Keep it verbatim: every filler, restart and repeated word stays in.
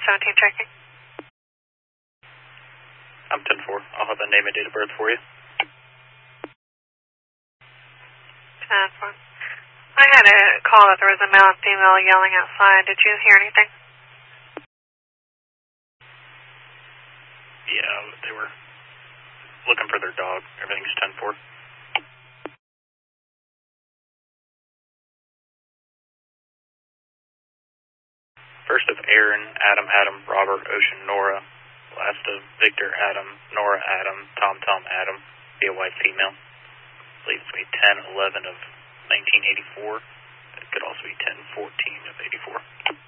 seventeen checking. I'm ten four. I'll have the name and date of birth for you. ten four. I had a call that there was a male and female yelling outside. Did you hear anything? Yeah, they were looking for their dog. Everything's ten four. First of Aaron, Adam, Adam, Robert, Ocean, Nora. Last of Victor, Adam, Nora, Adam, Tom, Tom, Adam. Be a white female. I believe it's going to be ten eleven of nineteen eighty-four. It could also be ten fourteen of eighty-four.